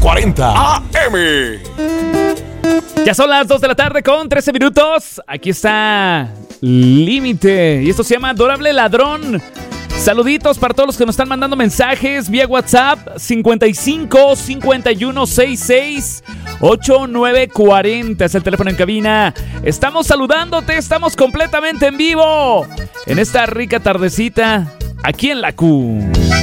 940 AM. Ya son las 2 de la tarde con 13 minutos. Aquí está Límite. Y esto se llama Adorable Ladrón. Saluditos para todos los que nos están mandando mensajes vía WhatsApp 55 51 66 8940. Es el teléfono en cabina. Estamos saludándote, estamos completamente en vivo en esta rica tardecita aquí en la Q.